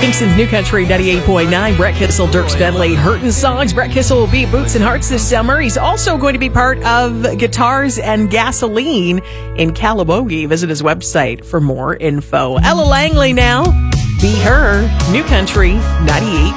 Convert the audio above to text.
Kingston's New Country 98.9. Brett Kissel, Dierks Bentley, Hurtin' Songs. Brett Kissel will be at Boots and Hearts this summer. He's also going to be part of Guitars and Gasoline in Calabogie. Visit his website for more info. Ella Langley now. Be Her, New Country 98.